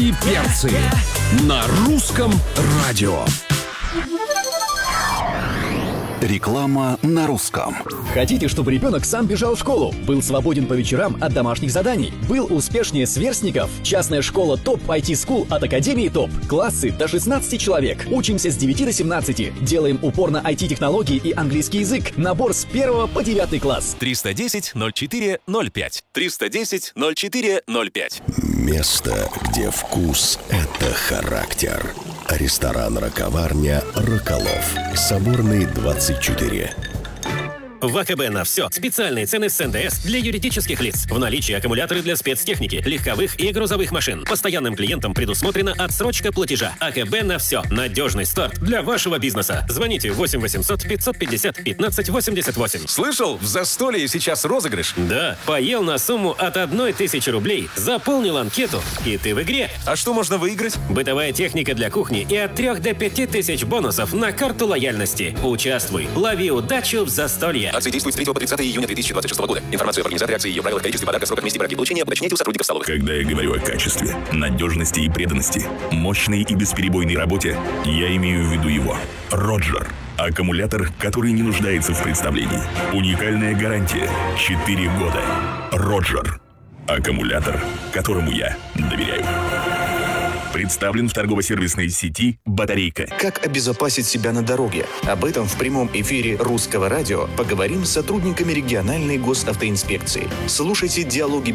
и перцы на русском радио. Реклама на русском. Хотите, чтобы ребенок сам бежал в школу, был свободен по вечерам от домашних заданий, был успешнее сверстников? Частная школа ТОП IT School от Академии ТОП. Классы до 16 человек. Учимся с 9 до 17. Делаем упор на IT-технологии и английский язык. Набор с 1 по 9 класс. 310-04-05. 310-04-05. Место, где вкус — это характер. Ресторан «Раковарня» «Роколов». Соборный, 24. В АКБ на все. Специальные цены с НДС для юридических лиц. В наличии аккумуляторы для спецтехники, легковых и грузовых машин. Постоянным клиентам предусмотрена отсрочка платежа. АКБ на все. Надежный старт для вашего бизнеса. Звоните 8 800 550 15 88. Слышал? В застолье сейчас розыгрыш. Да, поел на сумму от 1000 рублей, заполнил анкету, и ты в игре. А что можно выиграть? Бытовая техника для кухни и от 3 до 5000 бонусов на карту лояльности. Участвуй, лови удачу в застолье. Акция действует с 3 по 30 июня 2026 года. Информацию об организации акции, ее правилах, количестве подарка, сроках, месте браки получения уточняйте у сотрудников столовых. Когда я говорю о качестве, надежности и преданности, мощной и бесперебойной работе, я имею в виду его. Роджер. Аккумулятор, который не нуждается в представлении. Уникальная гарантия. 4 года. Роджер. Аккумулятор, которому я доверяю. Представлен в торгово-сервисной сети «Батарейка». Как обезопасить себя на дороге? Об этом в прямом эфире Русского радио поговорим с сотрудниками региональной госавтоинспекции. Слушайте диалоги